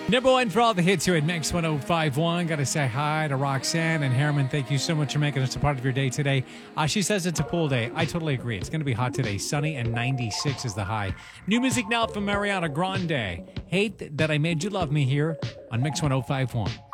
Number one for all the hits here at Mix 1051. Got to say hi to Roxanne and Harriman. Thank you so much for making us a part of your day today. She says it's a pool day. I totally agree. It's going to be hot today. Sunny and 96 is the high. New music now from Mariana Grande. Hate That I Made You Love Me here on Mix 1051.